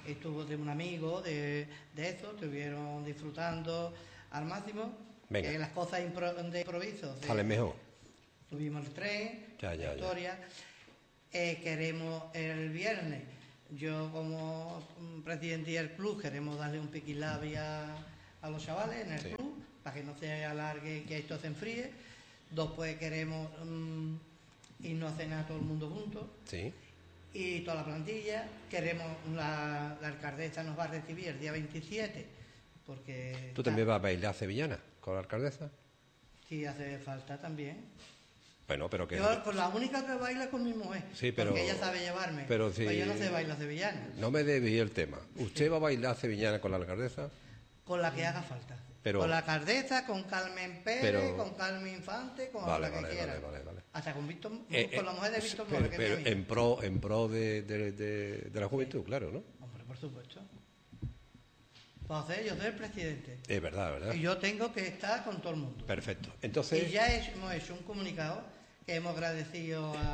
estuvo de un amigo de eso, estuvieron disfrutando al máximo. Venga. Las cosas de improviso Sale mejor. Tuvimos el tren, Ya. historia. Queremos el viernes, yo como presidente del club, queremos darle un piquilabi a los chavales en el club, para que no se alargue, que esto se enfríe. Después queremos irnos a cenar todo el mundo juntos. Sí. Y toda la plantilla. Queremos, la alcaldesa nos va a recibir el día 27, porque... ¿Tú también vas a bailar sevillana con la alcaldesa? Sí, hace falta también. Bueno, pero que... Yo con la única que baila es con mi mujer, sí, pero, porque ella sabe llevarme, pero si... pues yo no sé bailar sevillana. No me desvíe el tema. ¿Usted va a bailar sevillana con la alcaldesa? Con la que haga falta. Pero... con la alcaldesa, con Carmen Pérez, con Carmen Infante, con la que quiera. Vale. Hasta con Víctor, con la mujer de Víctor pero, Flores, pero en pro de la juventud, claro, ¿no? Hombre, por supuesto. Entonces, yo soy el presidente. Es verdad. Y yo tengo que estar con todo el mundo. Perfecto. Entonces... Y ya hemos hecho un comunicado que hemos agradecido a...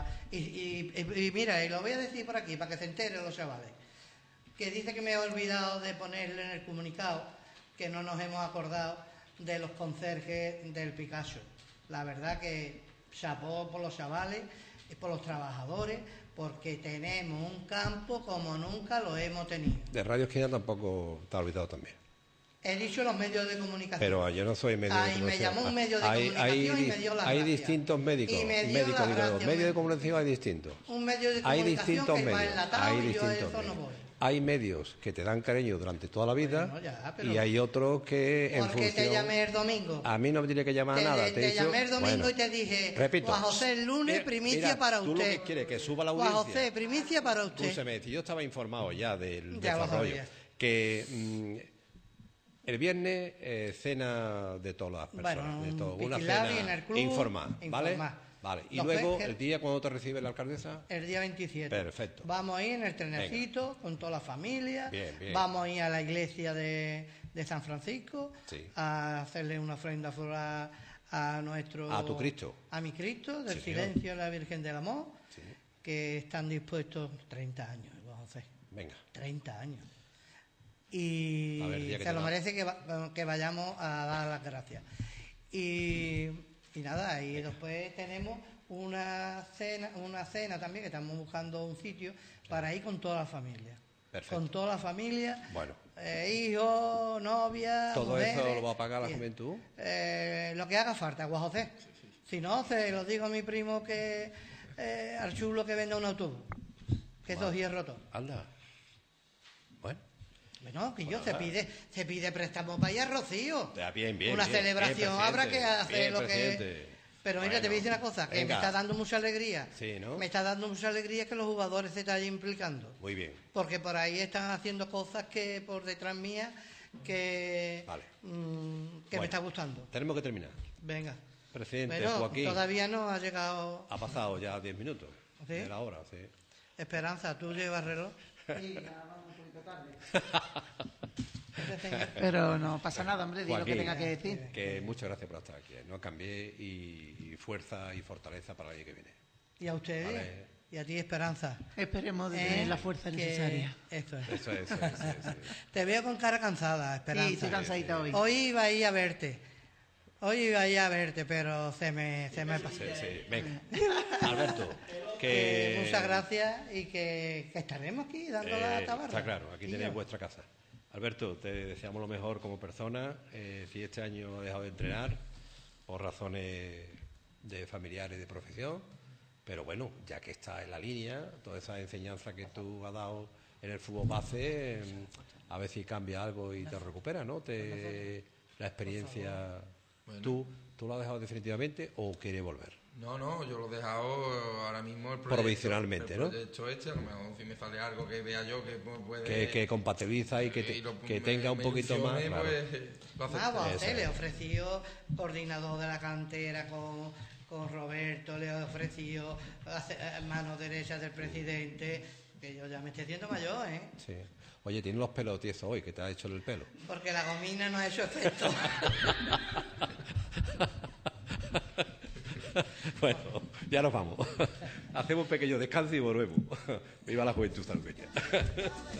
Y mira, y lo voy a decir por aquí, para que se enteren los chavales, que dice que me he olvidado de ponerle en el comunicado que no nos hemos acordado de los conserjes del Picasso. La verdad que chapó por los chavales y por los trabajadores, porque tenemos un campo como nunca lo hemos tenido. De Radio Esquina tampoco te ha olvidado también. He dicho los medios de comunicación. Pero yo no soy medio de comunicación. Me llamó un medio de comunicación y me dio la gracia. Hay distintos médicos. Medios de comunicación hay distintos. Un medio de hay comunicación distintos que medios. va enlatado Hay y yo distintos eso medios. no voy. Hay medios que te dan cariño durante toda la vida, Bueno, ya, pero... y hay otros que en Porque función... te llamé el domingo. A mí no me tiene que llamar nada. Te llamé el domingo y te dije, repito, Juan José, el lunes, primicia para usted. Tú lo que quieres, que suba la audiencia. Juan José, primicia para usted. Escúchame, yo estaba informado ya del Ya desarrollo. Que el viernes cena de todas las personas. Bueno, de todo, una piquilabi cena en el club, informada, ¿vale? Vale. Y luego, el día cuando te recibe la alcaldesa... El día 27. Perfecto. Vamos a ir en el trenecito con toda la familia. Bien. Vamos a ir a la iglesia de San Francisco a hacerle una ofrenda floral a nuestro... A tu Cristo. A mi Cristo, del silencio de la Virgen del Amor, que están dispuestos 30 años, vamos a hacer. Venga. 30 años. Y se lo merece que vayamos a dar las gracias. Y nada, y después tenemos una cena también, que estamos buscando un sitio para ir con toda la familia. Perfecto. Con toda la familia, bueno. Hijos, novias, ¿todo mujeres, eso lo va a pagar la juventud? Lo que haga falta, Juan José. Si no, se lo digo a mi primo que al chulo que venda un autobús, que eso es hierro todo. Anda. Bueno, que yo se pide préstamo para ir a Rocío. Bien, una celebración habrá que hacer lo que... Pero mira, te voy a decir una cosa, que me está dando mucha alegría. Sí, ¿no? Me está dando mucha alegría que los jugadores se estén implicando. Muy bien. Porque por ahí están haciendo cosas que por detrás mía que me está gustando. Tenemos que terminar. Venga. Presidente Pero Joaquín. Todavía no ha llegado... Ha pasado ya 10 minutos. ¿Sí? De la hora, sí. Esperanza, ¿tú llevas reloj? Sí, ya vamos un poquito tarde. Pero no pasa nada, hombre, di lo que tenga que decir. Que muchas gracias por estar aquí. No cambié y fuerza y fortaleza para el año que viene. Y a ustedes, vale. Y a ti, Esperanza. Esperemos de tener la fuerza necesaria. Eso es. Eso. Te veo con cara cansada, Esperanza. Sí, estoy cansadita hoy. Hoy iba a ir a verte. Pero se me pasó. Sí. Venga. Alberto, muchas gracias y que estaremos aquí dando la tabarra. Está claro, aquí tenéis vuestra casa. Alberto, te deseamos lo mejor como persona. Si este año has dejado de entrenar por razones de familiares y de profesión, pero bueno, ya que estás en la línea, toda esa enseñanza que tú has dado en el fútbol base, a ver si cambia algo y te recupera, ¿no? La experiencia... Bueno. ¿Tú lo has dejado definitivamente o quieres volver? No, yo lo he dejado ahora mismo el proyecto, provisionalmente, ¿no? A lo mejor si me sale algo que vea yo que puede... Que compatibiliza y que tenga un poquito más... Claro. Le ofreció coordinador de la cantera con Roberto, le ofreció mano derecha del presidente... Que yo ya me estoy haciendo mayor, ¿eh? Sí. Oye, tienes los pelos tiesos hoy, ¿qué te ha hecho el pelo? Porque la gomina no ha hecho efecto. Bueno, ya nos vamos. Hacemos un pequeño descanso y volvemos. Viva la juventud salveña.